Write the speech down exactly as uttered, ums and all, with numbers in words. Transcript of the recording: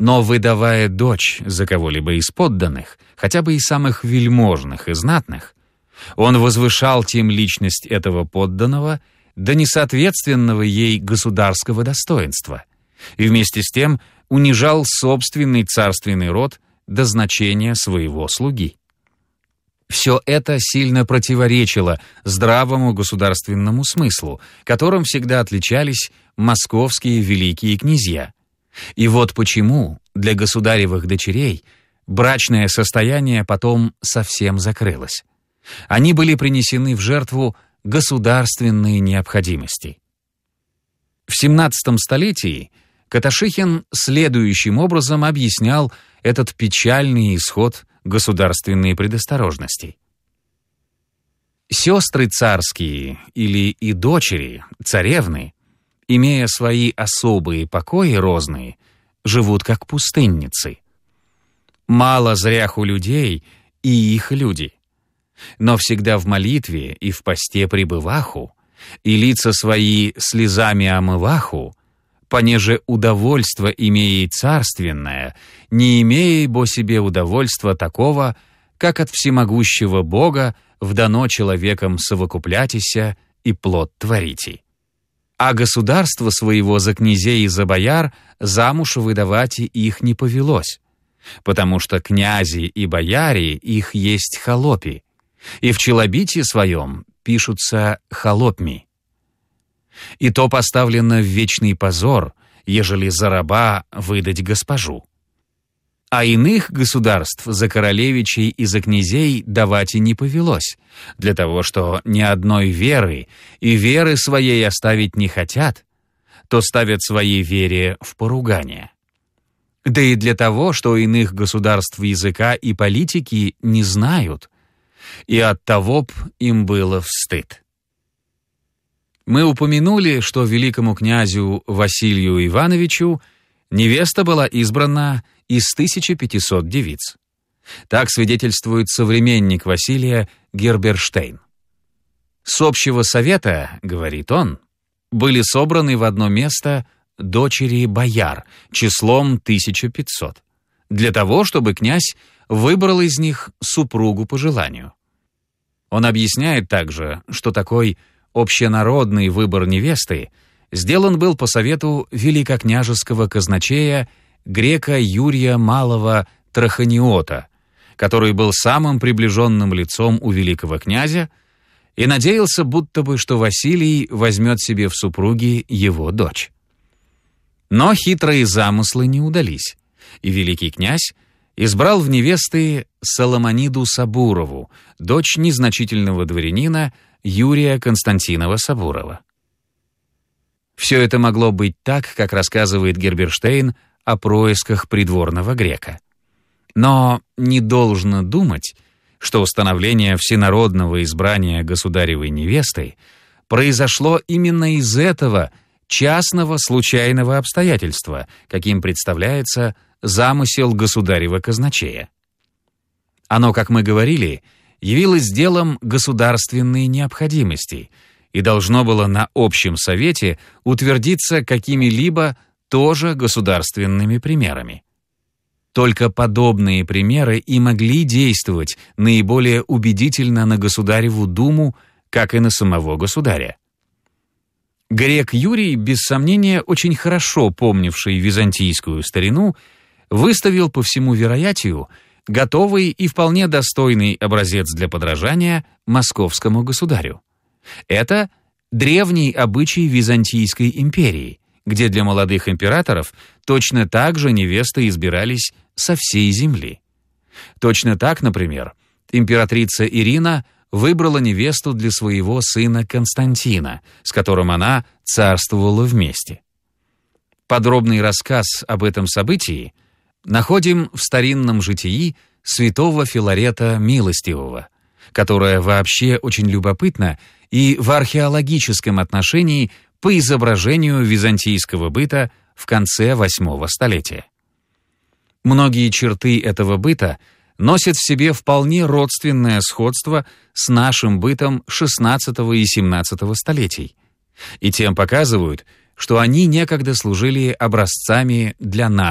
Но выдавая дочь за кого-либо из подданных, хотя бы и самых вельможных и знатных, он возвышал тем личность этого подданного до несоответственного ей государского достоинства и вместе с тем унижал собственный царственный род до значения своего слуги. Все это сильно противоречило здравому государственному смыслу, которым всегда отличались московские великие князья. И вот почему для государевых дочерей брачное состояние потом совсем закрылось. Они были принесены в жертву государственной необходимости. В семнадцатом столетии Каташихин следующим образом объяснял этот печальный исход государственной предосторожности. Сестры царские или и дочери, царевны, имея свои особые покои розные, живут как пустынницы. Мало зряху людей и их люди, но всегда в молитве и в посте пребываху, и лица свои слезами омываху, понеже удовольство имеет царственное, не имея бо себе удовольства такого, как от всемогущего Бога вдано человеком совокуплятися и плод творите. А государство своего за князей и за бояр замуж выдавать их не повелось, потому что князи и бояре их есть холопи, и в челобите своем пишутся холопми. И то поставлено в вечный позор, ежели за раба выдать госпожу. А иных государств за королевичей и за князей давать и не повелось, для того, что ни одной веры и веры своей оставить не хотят, то ставят своей вере в поругание. Да и для того, что иных государств языка и политики не знают, и оттого б им было встыд. Мы упомянули, что великому князю Василию Ивановичу невеста была избрана из тысячи пятисот девиц. Так свидетельствует современник Василия Герберштейн. С общего совета, говорит он, были собраны в одно место дочери бояр числом тысяча пятьсот, для того, чтобы князь выбрал из них супругу по желанию. Он объясняет также, что такой общенародный выбор невесты сделан был по совету великокняжеского казначея грека Юрия Малого Траханиота, который был самым приближенным лицом у великого князя и надеялся, будто бы, что Василий возьмет себе в супруги его дочь. Но хитрые замыслы не удались, и великий князь избрал в невесты Соломониду Сабурову, дочь незначительного дворянина Юрия Константинова Сабурова. Все это могло быть так, как рассказывает Герберштейн о происках придворного грека. Но не должно думать, что установление всенародного избрания государевой невесты произошло именно из этого частного случайного обстоятельства, каким представляется замысел государева казначея. Оно, как мы говорили, явилось делом государственной необходимости и должно было на общем совете утвердиться какими-либо тоже государственными примерами. Только подобные примеры и могли действовать наиболее убедительно на государеву думу, как и на самого государя. Грек Юрий, без сомнения, очень хорошо помнивший византийскую старину, выставил по всему вероятию готовый и вполне достойный образец для подражания московскому государю. Это древний обычай Византийской империи, где для молодых императоров точно так же невесты избирались со всей земли. Точно так, например, императрица Ирина выбрала невесту для своего сына Константина, с которым она царствовала вместе. Подробный рассказ об этом событии находим в старинном житии святого Филарета Милостивого, которое вообще очень любопытно и в археологическом отношении по изображению византийского быта в конце восьмого столетия. Многие черты этого быта носят в себе вполне родственное сходство с нашим бытом шестнадцатого и семнадцатого столетий, и тем показывают, что они некогда служили образцами для нас.